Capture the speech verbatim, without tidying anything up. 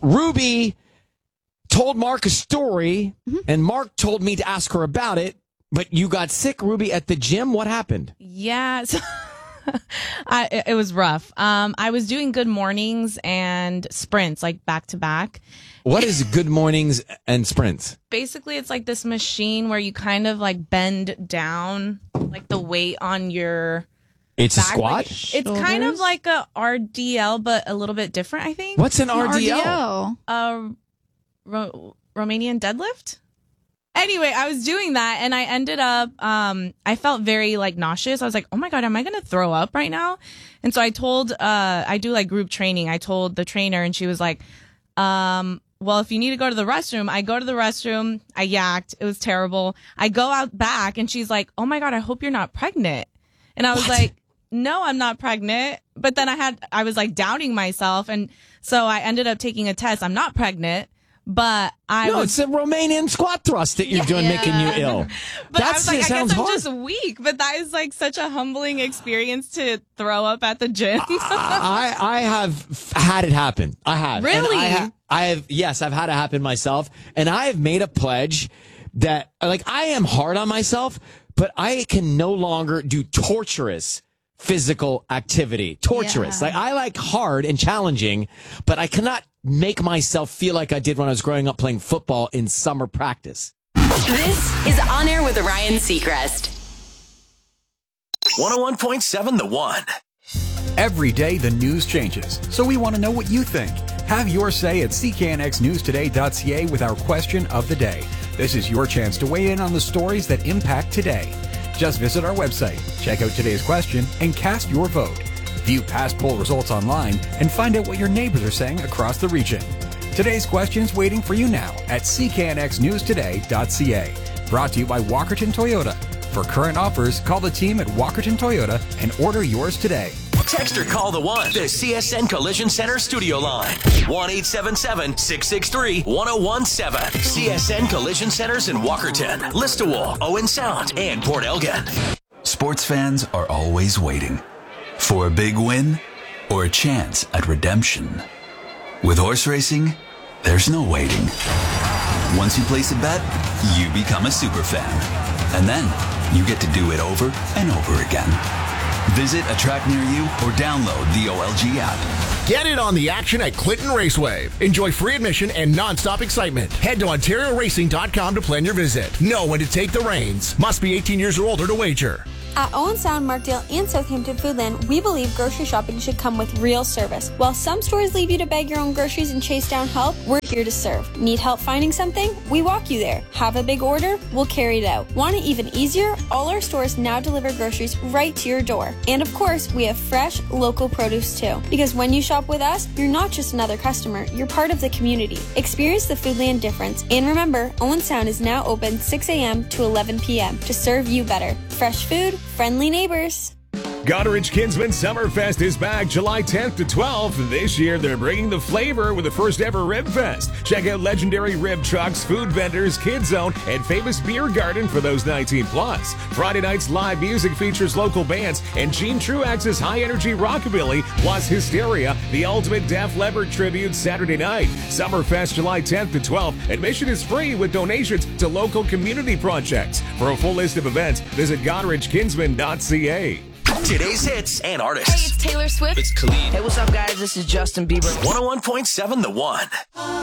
Ruby told Mark a story, Mm-hmm. and Mark told me to ask her about it, but you got sick, Ruby, at the gym. What happened? Yeah, so I, it it was rough. Um, I was doing good mornings and sprints, like back to back. What is good mornings and sprints? Basically, it's like this machine where you kind of like bend down, like the weight on your It's a back. squat? Like, it's kind of like a R D L, but a little bit different, I think. What's an R D L? R D L. A Ro- Romanian deadlift? Anyway, I was doing that and I ended up, um, I felt very like nauseous. I was like, oh my God, am I going to throw up right now? And so I told, uh, I do like group training. I told the trainer and she was like, um, well, if you need to go to the restroom, I go to the restroom. I yacked. It was terrible. I go out back and she's like, oh my God, I hope you're not pregnant. And I was What? like, no, I'm not pregnant. But then I had, I was like doubting myself. And so I ended up taking a test. I'm not pregnant. But I no, was, it's a Romanian squat thrust that you're doing, making you ill. but I That's, was like, it I sounds guess I'm hard. just weak. But that is like such a humbling experience to throw up at the gym. I I have f- had it happen. I have. And Really? I, ha- I have. Yes, I've had it happen myself, and I have made a pledge that, like, I am hard on myself, but I can no longer do torturous physical activity. Torturous. Yeah. Like, I like hard and challenging, but I cannot make myself feel like I did when I was growing up playing football in summer practice. This is On Air with Ryan Seacrest. one oh one point seven The One. Every day the news changes, so we want to know what you think. Have your say at c k n x news today dot c a with our question of the day. This is your chance to weigh in on the stories that impact today. Just visit our website, check out today's question, and cast your vote. View past poll results online and find out what your neighbors are saying across the region. Today's question's waiting for you now at c k n x news today dot c a. Brought to you by Walkerton Toyota. For current offers, call the team at Walkerton Toyota and order yours today. Text or call the one. The C S N Collision Center studio line. one eight seven seven, six six three, one oh one seven. C S N Collision Centers in Walkerton, Listowel, Owen Sound, and Port Elgin. Sports fans are always waiting for a big win or a chance at redemption. With horse racing, there's no waiting. Once you place a bet, you become a super fan. And then you get to do it over and over again. Visit a track near you or download the O L G app. Get in on the action at Clinton Raceway. Enjoy free admission and nonstop excitement. Head to Ontario Racing dot com to plan your visit. Know when to take the reins. Must be eighteen years or older to wager. At Owen Sound, Markdale, and Southampton Foodland, we believe grocery shopping should come with real service. While some stores leave you to bag your own groceries and chase down help, we're here to serve. Need help finding something? We walk you there. Have a big order? We'll carry it out. Want it even easier? All our stores now deliver groceries right to your door. And of course, we have fresh, local produce too. Because when you shop with us, you're not just another customer, you're part of the community. Experience the Foodland difference. And remember, Owen Sound is now open six a.m. to eleven p.m. to serve you better. Fresh food, friendly neighbors. Goderich Kinsman Summerfest is back July tenth to twelfth. This year, they're bringing the flavor with the first ever Rib Fest. Check out legendary rib trucks, food vendors, Kids Zone, and famous beer garden for those nineteen plus. Friday night's live music features local bands and Gene Truax's high-energy rockabilly, plus Hysteria, the ultimate Def Leppard tribute Saturday night. Summerfest July tenth to twelfth. Admission is free with donations to local community projects. For a full list of events, visit Goderich Kinsman dot c a. Today's hits and artists. Hey, it's Taylor Swift. It's Khalid. Hey, what's up, guys? This is Justin Bieber. one oh one point seven The One.